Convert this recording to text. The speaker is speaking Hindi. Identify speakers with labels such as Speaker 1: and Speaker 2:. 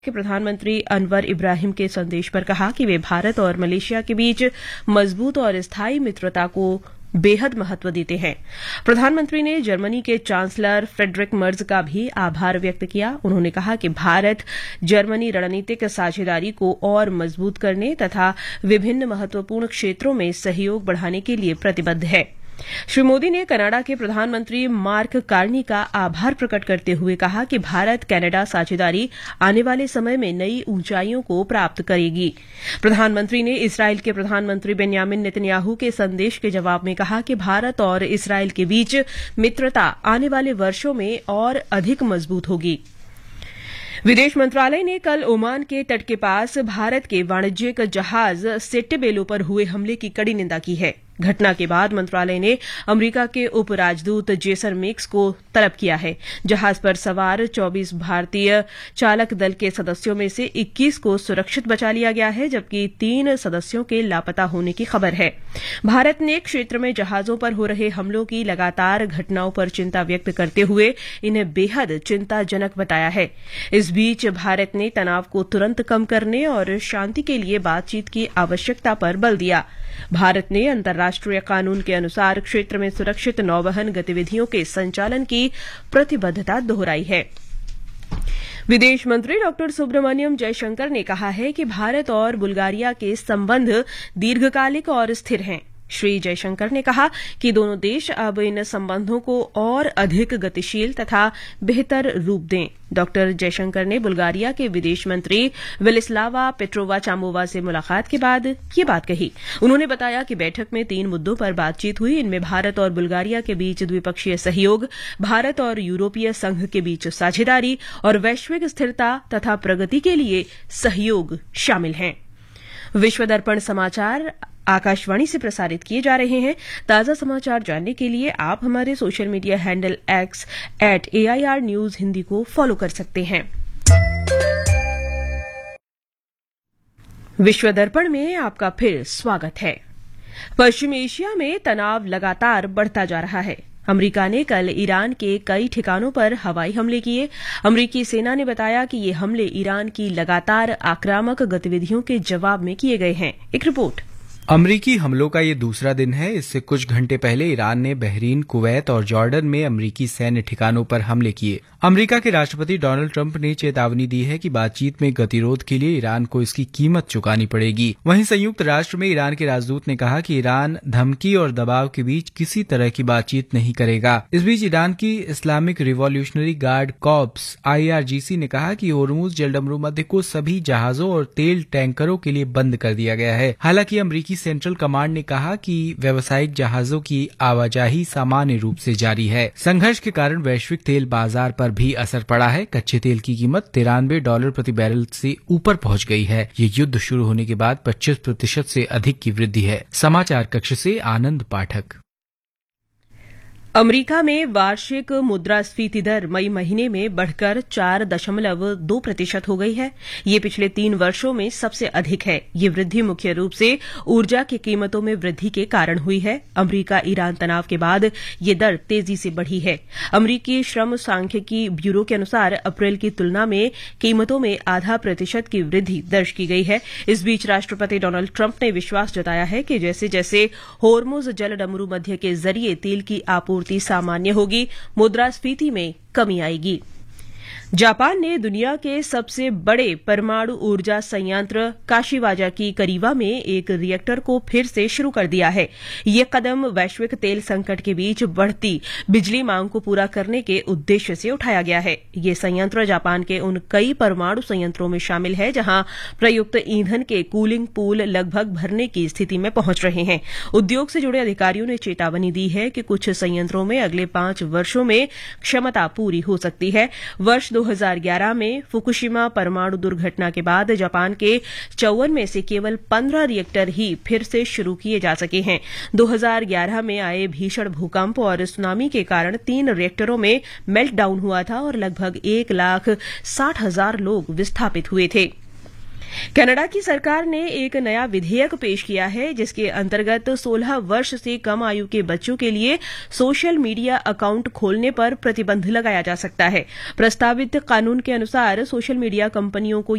Speaker 1: के प्रधानमंत्री अनवर इब्राहिम के संदेश पर कहा कि वे भारत और मलेशिया के बीच मजबूत और स्थायी मित्रता को बेहद महत्व देते हैं। प्रधानमंत्री ने जर्मनी के चांसलर फ्रेडरिक मर्ज का भी आभार व्यक्त किया। उन्होंने कहा कि भारत जर्मनी रणनीतिक साझेदारी को और मजबूत करने तथा विभिन्न महत्वपूर्ण क्षेत्रों में सहयोग बढ़ाने के लिए प्रतिबद्ध है। श्री मोदी ने कनाडा के प्रधानमंत्री मार्क कार्नी का आभार प्रकट करते हुए कहा कि भारत कनाडा साझेदारी आने वाले समय में नई ऊंचाइयों को प्राप्त करेगी। प्रधानमंत्री ने इस्राएल के प्रधानमंत्री बेन्यामिन नेतन्याहू के संदेश के जवाब में कहा कि भारत और इस्राएल के बीच मित्रता आने वाले वर्षों में और अधिक मजबूत होगी। विदेश मंत्रालय ने कल ओमान के तट के पास भारत के वाणिज्यिक जहाज सेट्टेबेलो पर हुए हमले की कड़ी निंदा की है। घटना के बाद मंत्रालय ने अमेरिका के उप राजदूत जेसन मेक्स को तलब किया है। जहाज पर सवार 24 भारतीय चालक दल के सदस्यों में से 21 को सुरक्षित बचा लिया गया है, जबकि 3 सदस्यों के लापता होने की खबर है। भारत ने क्षेत्र में जहाजों पर हो रहे हमलों की लगातार घटनाओं पर चिंता व्यक्त करते हुए इन्हें बेहद चिंताजनक बताया है। इस बीच भारत ने तनाव को तुरंत कम करने और शांति के लिए बातचीत की आवश्यकता पर बल दिया। भारत ने अंतर्राष्ट्रीय कानून के अनुसार क्षेत्र में सुरक्षित नौवहन गतिविधियों के संचालन की प्रतिबद्धता दोहराई है। विदेश मंत्री डॉ सुब्रमण्यम जयशंकर ने कहा है कि भारत और बुल्गारिया के संबंध दीर्घकालिक और स्थिर हैं। श्री जयशंकर ने कहा कि दोनों देश अब इन संबंधों को और अधिक गतिशील तथा बेहतर रूप दें। डॉ जयशंकर ने बुल्गारिया के विदेश मंत्री वेलिस्लावा पेट्रोवा चामोवा से मुलाकात के बाद ये बात कही। उन्होंने बताया कि बैठक में 3 मुद्दों पर बातचीत हुई। इनमें भारत और बुल्गारिया के बीच द्विपक्षीय सहयोग, भारत और यूरोपीय संघ के बीच साझेदारी और वैश्विक स्थिरता तथा प्रगति के लिए सहयोग शामिल हैं। विश्व दर्पण समाचार आकाशवाणी से प्रसारित किए जा रहे हैं। ताजा समाचार जानने के लिए आप हमारे social media handle X @AIR News Hindi को फॉलो कर सकते हैं। विश्व दर्पण में आपका फिर स्वागत है। पश्चिम एशिया में तनाव लगातार बढ़ता जा रहा है। अमेरिका ने कल ईरान के कई ठिकानों पर हवाई हमले किए। अमेरिकी सेना ने बताया कि ये हमले ईरान की लगातार आक्रामक गतिविधियों के जवाब में किए गए हैं। एक रिपोर्ट।
Speaker 2: अमरीकी हमलों का ये दूसरा दिन है। इससे कुछ घंटे पहले ईरान ने बहरीन, कुवैत और जॉर्डन में अमरीकी सैन्य ठिकानों पर हमले किए। अमरीका के राष्ट्रपति डोनाल्ड ट्रंप ने चेतावनी दी है कि बातचीत में गतिरोध के लिए ईरान को इसकी कीमत चुकानी पड़ेगी। वहीं संयुक्त राष्ट्र में ईरान के राजदूत ने कहा कि ईरान धमकी और दबाव के बीच किसी तरह की बातचीत नहीं करेगा। इस बीच ईरान की Islamic revolutionary guard corps IRGC ने कहा कि होर्मुज जलडमरू मध्य को सभी जहाजों और तेल टैंकरों के लिए बंद कर दिया गया है। हालांकि अमरीकी सेंट्रल कमांड ने कहा कि व्यावसायिक जहाजों की आवाजाही सामान्य रूप से जारी है। संघर्ष के कारण वैश्विक तेल बाजार पर भी असर पड़ा है। कच्चे तेल की कीमत $93 प्रति बैरल से ऊपर पहुंच गई है। ये युद्ध शुरू होने के बाद 25% से अधिक की वृद्धि है। समाचार कक्ष से आनंद पाठक।
Speaker 1: अमेरिका में वार्षिक मुद्रास्फीति दर मई महीने में बढ़कर 4.2% हो गई है। ये पिछले 3 वर्षों में सबसे अधिक है। ये वृद्धि मुख्य रूप से ऊर्जा की कीमतों में वृद्धि के कारण हुई है। अमेरिका ईरान तनाव के बाद ये दर तेजी से बढ़ी है। अमेरिकी श्रम सांख्यिकी ब्यूरो के अनुसार अप्रैल की तुलना में कीमतों में 0.5% की वृद्धि दर्ज की गई है। इस बीच राष्ट्रपति डोनाल्ड ट्रंप ने विश्वास जताया है कि जैसे जैसे होर्मुज जलडमरू मध्य के जरिए तेल की आपूर्ति सामान्य होगी, मुद्रास्फीति में कमी आएगी। जापान ने दुनिया के सबसे बड़े परमाणु ऊर्जा संयंत्र काशीवाजा की करीवा में एक रिएक्टर को फिर से शुरू कर दिया है। ये कदम वैश्विक तेल संकट के बीच बढ़ती बिजली मांग को पूरा करने के उद्देश्य से उठाया गया है। ये संयंत्र जापान के उन कई परमाणु संयंत्रों में शामिल है जहां प्रयुक्त ईंधन के कूलिंग पूल लगभग भरने की स्थिति में पहुंच रहे हैं। उद्योग से जुड़े अधिकारियों ने चेतावनी दी है कि कुछ संयंत्रों में अगले 5 वर्षों में क्षमता पूरी हो सकती है। वर्ष 2011 में फुकुशिमा परमाणु दुर्घटना के बाद जापान के 54 में से केवल 15 रिएक्टर ही फिर से शुरू किए जा सके हैं। 2011 में आए भीषण भूकंप और सुनामी के कारण 3 रिएक्टरों में मेल्टडाउन हुआ था और लगभग 1,60,000 लोग विस्थापित हुए थे। कनाडा की सरकार ने एक नया विधेयक पेश किया है जिसके अंतर्गत 16 वर्ष से कम आयु के बच्चों के लिए सोशल मीडिया अकाउंट खोलने पर प्रतिबंध लगाया जा सकता है। प्रस्तावित कानून के अनुसार सोशल मीडिया कंपनियों को